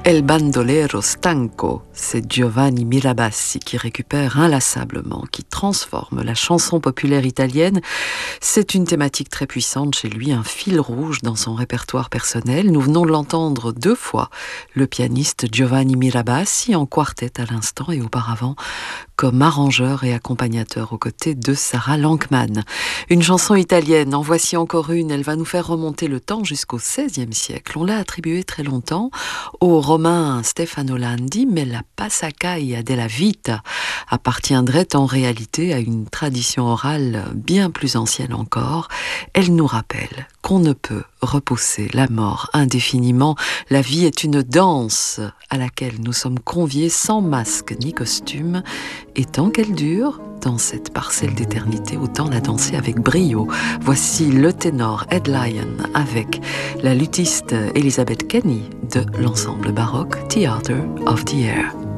El bandolero stanco, c'est Giovanni Mirabassi qui récupère inlassablement, qui transforme la chanson populaire italienne. C'est une thématique très puissante chez lui, un fil rouge dans son répertoire personnel. Nous venons de l'entendre 2 fois, le pianiste Giovanni Mirabassi en quartet à l'instant et auparavant comme arrangeur et accompagnateur aux côtés de Sarah Lankman. Une chanson italienne, en voici encore une, elle va nous faire remonter le temps jusqu'au XVIe siècle. On l'a attribuée très longtemps au Romain Stefano Landi, mais la Passacaia della Vita appartiendrait en réalité à une tradition orale bien plus ancienne encore. Elle nous rappelle qu'on ne peut repousser la mort indéfiniment. La vie est une danse à laquelle nous sommes conviés sans masque ni costume. Et tant qu'elle dure, dans cette parcelle d'éternité, autant la danser avec brio. Voici le ténor Ed Lyon avec la luthiste Elizabeth Kenny de l'ensemble baroque Theatre of the Air.